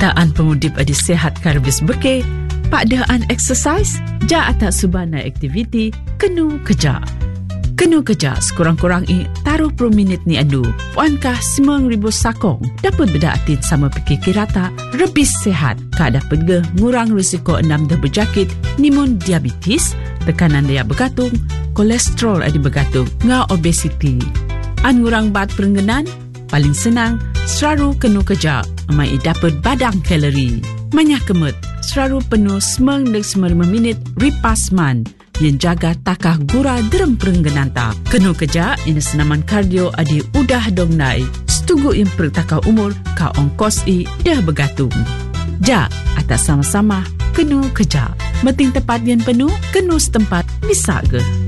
Taan pemudip adi sehat karbis beke, pakdaan exercise, ja atak subana aktiviti, kenu kerja. Kenu kerja sekurang-kurang taruh per minit ni adu. Puankah 9,000 sakong dapat beda atin sama fikir kirata, lebih sehat, ka dapat ge ngurang risiko 6 dah berjakit, nimun diabetes, tekanan daya bergantung, kolesterol adi bergantung, nga obesiti. An ngurang bat perengganan, paling senang, selalu kenu kerja, mai dapat badang kalori. Manyah kemut, selalu penuh 9-9 minit ripas man, yang jaga takah gura derem perengganan ta. Kenu kerja, ini senaman kardio adi udah dong nai, setugu yang pertakah umur, ka ongkos dah bergantung. Ja, atas sama-sama, kenu kerja. Meting tepat yang penuh, kenu setempat, bisa ke?